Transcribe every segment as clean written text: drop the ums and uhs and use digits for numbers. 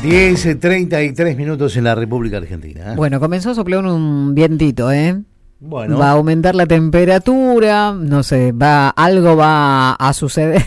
10:33 en la República Argentina. Bueno, comenzó a soplar un vientito, Bueno. Va a aumentar la temperatura, no sé, algo va a suceder.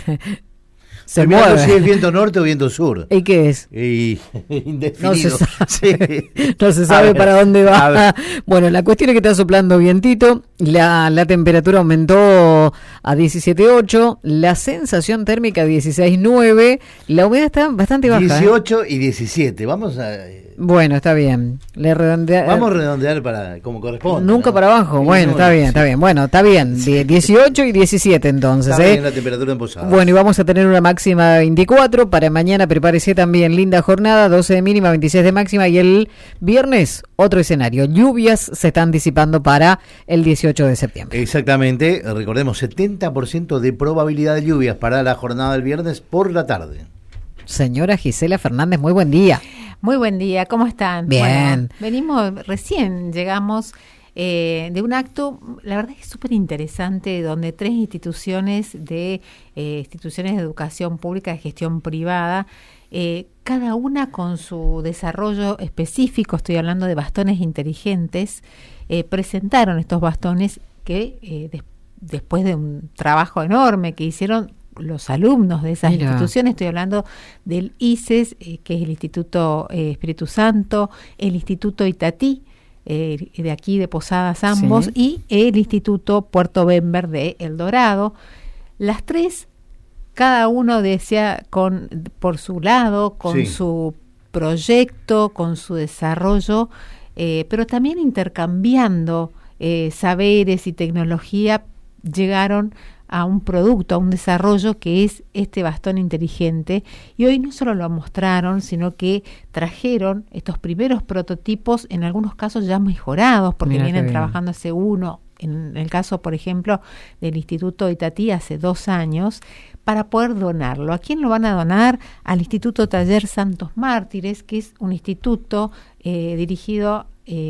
Se Mirando mueve. si es viento norte o viento sur. ¿Y qué es? Indefinido. No se sabe, Sí. no se sabe para dónde a va. ver. Bueno, la cuestión es que está soplando vientito, la temperatura aumentó a 17.8, la sensación térmica 16.9, la humedad está bastante baja. 18 y 17. Vamos a Bueno, está bien. vamos a redondear para como corresponde. Nunca ¿no? para abajo. Bueno, está bien, está bien. Bueno, está bien. 18 y 17 entonces. Está bien la temperatura en Posadas. Bueno, y vamos a tener una máxima de 24. Para mañana prepárese también linda jornada, 12 de mínima, 26 de máxima. Y el viernes, otro escenario. Lluvias se están disipando para el 18 de septiembre. Exactamente. Recordemos, 70% de probabilidad de lluvias para la jornada del viernes por la tarde. Señora Gisela Fernández, muy buen día. Muy buen día, ¿cómo están? Bien. Bueno, llegamos de un acto, la verdad es súper interesante, donde 3 instituciones de educación pública de gestión privada, cada una con su desarrollo específico, estoy hablando de bastones inteligentes, presentaron estos bastones que después de un trabajo enorme que hicieron los alumnos de esas instituciones, estoy hablando del ICES, que es el Instituto Espíritu Santo, el Instituto Itatí, de aquí de Posadas ambos, y el Instituto Puerto Bember de El Dorado. Las 3, cada uno decía por su lado, con su proyecto, con su desarrollo, pero también intercambiando saberes y tecnología, llegaron a un producto, a un desarrollo que es este bastón inteligente, y hoy no solo lo mostraron, sino que trajeron estos primeros prototipos, en algunos casos ya mejorados, porque vienen trabajando hace en el caso, por ejemplo, del Instituto Itatí hace 2 años, para poder donarlo. ¿A quién lo van a donar? Al Instituto Taller Santos Mártires, que es un instituto dirigido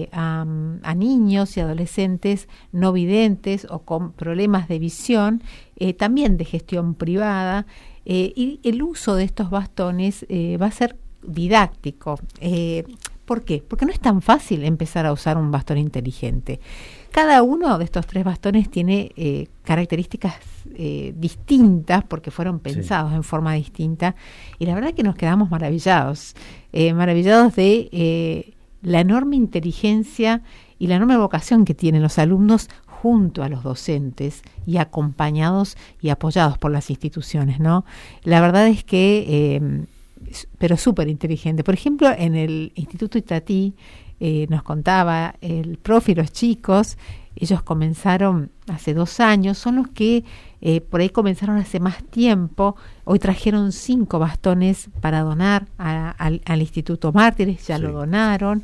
a niños y adolescentes no videntes o con problemas de visión, también de gestión privada, y el uso de estos bastones va a ser didáctico. ¿Por qué? Porque no es tan fácil empezar a usar un bastón inteligente. Cada uno de estos 3 bastones tiene características distintas, porque fueron pensados en forma distinta, y la verdad que nos quedamos maravillados de la enorme inteligencia y la enorme vocación que tienen los alumnos junto a los docentes, y acompañados y apoyados por las instituciones, ¿no? La verdad es que, pero súper inteligente. Por ejemplo, en el Instituto Itatí, nos contaba el profe y los chicos, ellos comenzaron hace 2 años, son los que por ahí comenzaron hace más tiempo. Hoy trajeron 5 bastones para donar al Instituto Mártires, ya lo donaron.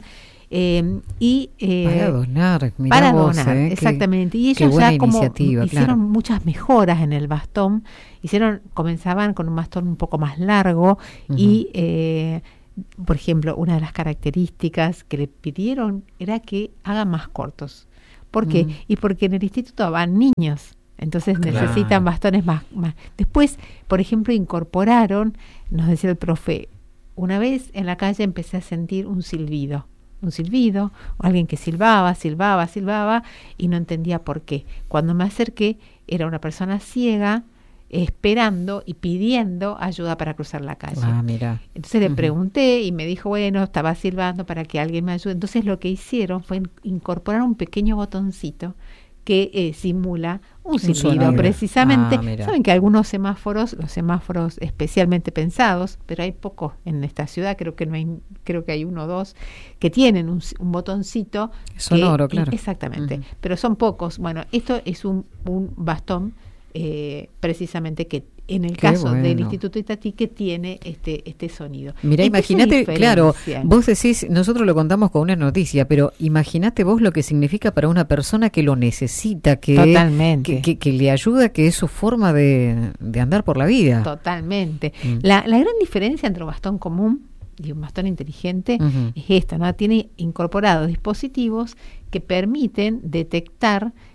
Para donar, exactamente. Y ellos ya como hicieron muchas mejoras en el bastón, comenzaban con un bastón un poco más largo, y por ejemplo, una de las características que le pidieron era que hagan más cortos. ¿Por qué? Y porque en el instituto van niños, entonces necesitan bastones más. Después, por ejemplo, incorporaron, nos decía el profe, una vez en la calle empecé a sentir un silbido, o alguien que silbaba, y no entendía por qué. Cuando me acerqué, era una persona ciega, esperando y pidiendo ayuda para cruzar la calle. Mira. Entonces le pregunté y me dijo, bueno, estaba silbando para que alguien me ayude. Entonces lo que hicieron fue incorporar un pequeño botoncito que simula un silbido, precisamente. Saben que algunos semáforos, los semáforos especialmente pensados, pero hay pocos en esta ciudad, creo que hay 1 o 2 que tienen un botoncito sonoro, claro. Exactamente, pero son pocos. Bueno, esto es un bastón precisamente que en el caso del Instituto Itatí, que tiene este sonido. Mira, imagínate, claro, vos decís, nosotros lo contamos con una noticia, pero imagínate vos lo que significa para una persona que lo necesita, que le ayuda, que es su forma de andar por la vida. Totalmente. La gran diferencia entre un bastón común y un bastón inteligente es esta, ¿no? Tiene incorporados dispositivos que permiten detectar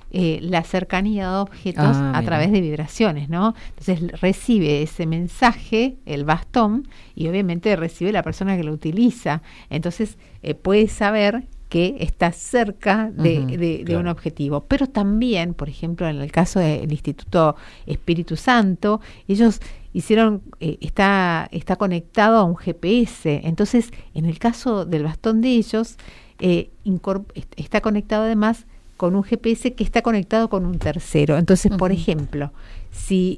la cercanía de objetos a través de vibraciones, ¿no? Entonces recibe ese mensaje, el bastón, y obviamente recibe la persona que lo utiliza. Entonces puede saber que está cerca de un objetivo. Pero también, por ejemplo, en el caso del Instituto Espíritu Santo, ellos hicieron, está conectado a un GPS. Entonces, en el caso del bastón de ellos, está conectado además con un GPS que está conectado con un tercero. Entonces, por ejemplo, si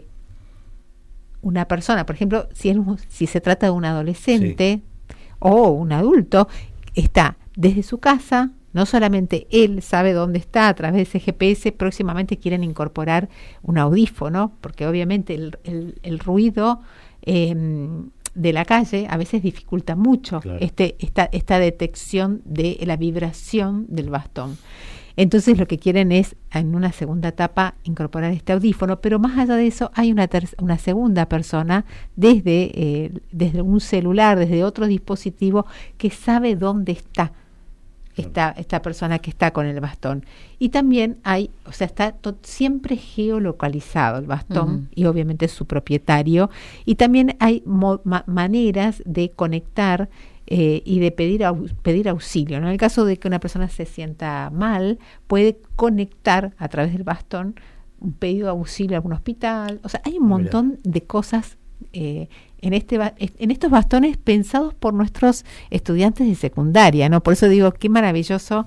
una persona, por ejemplo, si se trata de un adolescente o un adulto, está desde su casa, no solamente él sabe dónde está a través de ese GPS, próximamente quieren incorporar un audífono, porque obviamente el ruido de la calle a veces dificulta mucho esta detección de la vibración del bastón. Entonces lo que quieren es, en una segunda etapa, incorporar este audífono, pero más allá de eso hay una segunda persona desde un celular, desde otro dispositivo, que sabe dónde está esta persona que está con el bastón. Y también está siempre geolocalizado el bastón y obviamente su propietario. Y también hay maneras de conectar y de pedir auxilio, ¿no? En el caso de que una persona se sienta mal, puede conectar a través del bastón un pedido de auxilio a algún hospital. O sea, hay un montón de cosas en estos bastones pensados por nuestros estudiantes de secundaria, ¿no? Por eso digo, qué maravilloso.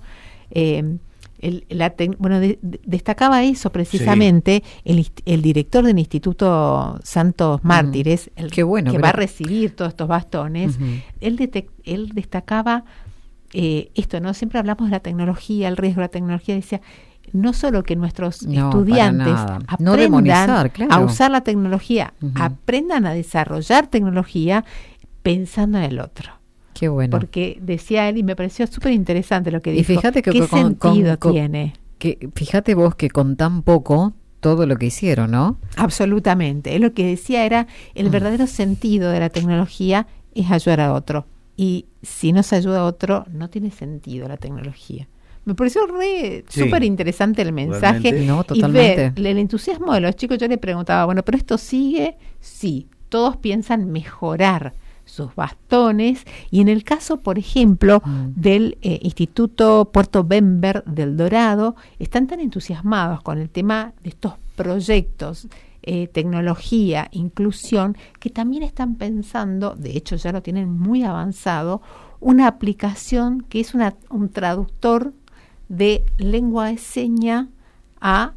Destacaba eso precisamente el director del Instituto Santos Mártires, que va a recibir todos estos bastones. Él destacaba esto, ¿no? Siempre hablamos de la tecnología, el riesgo de la tecnología. Decía, no solo que nuestros estudiantes aprendan a usar la tecnología, aprendan a desarrollar tecnología pensando en el otro. Qué bueno. Porque decía él, y me pareció súper interesante lo que dijo. Y fíjate ¿qué sentido tiene? Fíjate vos que con tan poco, todo lo que hicieron, ¿no? Absolutamente. Él lo que decía era, el verdadero sentido de la tecnología es ayudar a otro. Y si no se ayuda a otro, no tiene sentido la tecnología. Me pareció súper interesante el mensaje. No, totalmente. Y ver el entusiasmo de los chicos. Yo le preguntaba, bueno, ¿pero esto sigue? Sí, todos piensan mejorar sus bastones, y en el caso, por ejemplo, del Instituto Puerto Bember del Dorado, están tan entusiasmados con el tema de estos proyectos, tecnología, inclusión, que también están pensando, de hecho ya lo tienen muy avanzado, una aplicación que es un traductor de lengua de seña a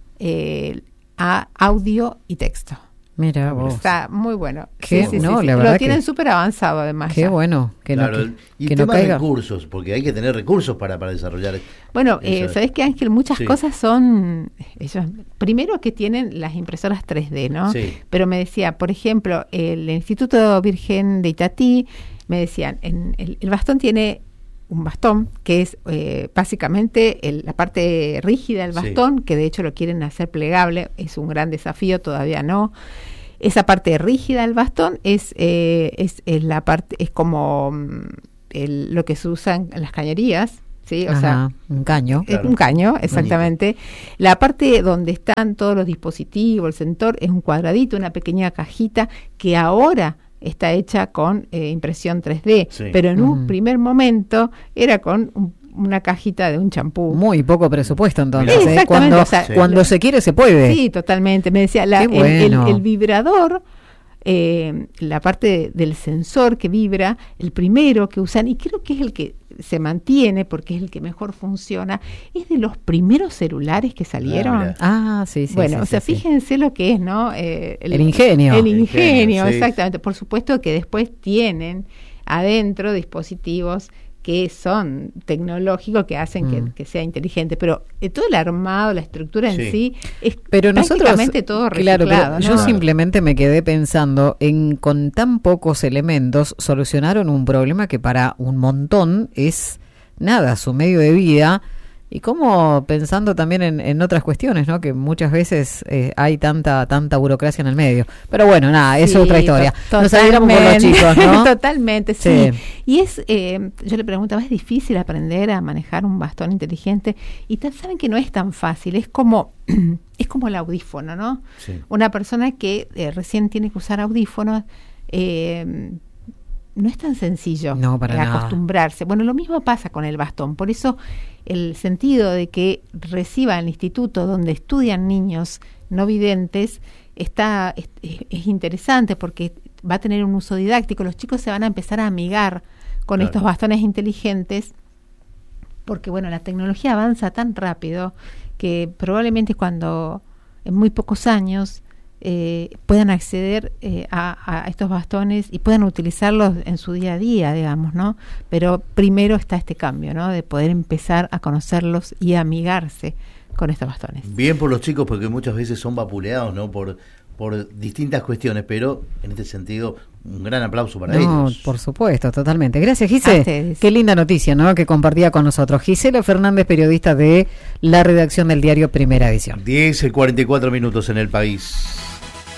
audio y texto. Mira vos. Está muy bueno. La verdad lo tienen súper avanzado además. Qué bueno. Y el tema de recursos, porque hay que tener recursos para desarrollar. Bueno, sabés que, Ángel, muchas cosas son ellos. Primero que tienen las impresoras 3D, ¿no? Sí. Pero me decía, por ejemplo, el Instituto Virgen de Itatí, me decían, el bastón tiene un bastón que es básicamente la parte rígida del bastón, que de hecho lo quieren hacer plegable, es un gran desafío, todavía no. Esa parte rígida del bastón es la parte, es como lo que se usa en las cañerías, ¿sí? O sea, un caño. Un caño, exactamente. Bonito. La parte donde están todos los dispositivos, el sensor, es un cuadradito, una pequeña cajita que ahora está hecha con impresión 3D, pero en un primer momento era con una cajita de un champú. Muy poco presupuesto entonces. Exactamente. Cuando se quiere se puede. Sí, totalmente. Me decía, el vibrador, la parte del sensor que vibra, el primero que usan, y creo que es el que se mantiene porque es el que mejor funciona, es de los primeros celulares que salieron. Sí. Bueno, fíjense lo que es, ¿no? El ingenio. El ingenio, exactamente. Por supuesto que después tienen adentro dispositivos que son tecnológicos, que hacen que sea inteligente, pero todo el armado, la estructura en sí es prácticamente todo reciclado. Claro, pero yo simplemente me quedé pensando en, con tan pocos elementos, solucionaron un problema que para un montón es nada, su medio de vida, Y como pensando también en otras cuestiones, ¿no? Que muchas veces hay tanta burocracia en el medio. Pero bueno, nada, eso es otra historia. Nos alegramos por los chicos, ¿no? Totalmente, sí. Y yo le preguntaba, ¿es difícil aprender a manejar un bastón inteligente? Y saben que no es tan fácil, es como el audífono, ¿no? Sí. Una persona que recién tiene que usar audífonos, no es tan sencillo acostumbrarse. Bueno, lo mismo pasa con el bastón. Por eso el sentido de que reciba el instituto donde estudian niños no videntes es interesante, porque va a tener un uso didáctico. Los chicos se van a empezar a amigar con estos bastones inteligentes, porque bueno, la tecnología avanza tan rápido que probablemente cuando en muy pocos años puedan acceder a estos bastones y puedan utilizarlos en su día a día, digamos, ¿no? Pero primero está este cambio, ¿no? De poder empezar a conocerlos y amigarse con estos bastones. Bien por los chicos, porque muchas veces son vapuleados, ¿no? Por distintas cuestiones, pero en este sentido un gran aplauso para ellos. Por supuesto, totalmente. Gracias, Gise. Qué linda noticia, ¿no? Que compartía con nosotros. Gisela Fernández, periodista de la redacción del diario Primera Edición. 10:44 en el país.